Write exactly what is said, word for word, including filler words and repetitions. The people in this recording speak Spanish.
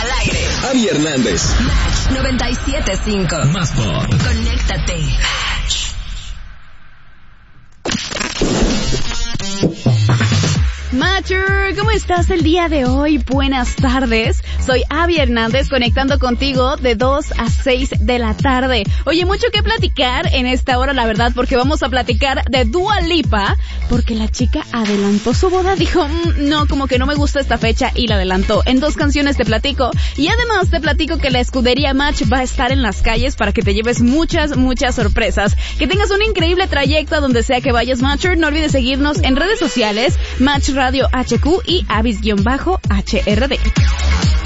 al aire. Abby Hernández. Match noventa y siete punto cinco. Más por. Conéctate. Matcher, ¿cómo estás el día de hoy? Buenas tardes. Soy Abby Hernández, conectando contigo de dos a seis de la tarde. Oye, mucho que platicar en esta hora, la verdad, porque vamos a platicar de Dua Lipa, porque la chica adelantó su boda. Dijo, mmm, no, como que no me gusta esta fecha, y la adelantó. En dos canciones te platico, y además te platico que la escudería Match va a estar en las calles para que te lleves muchas, muchas sorpresas. Que tengas un increíble trayecto a donde sea que vayas, Matcher. No olvides seguirnos en redes sociales, Match Radio H Q y Avis-H R D.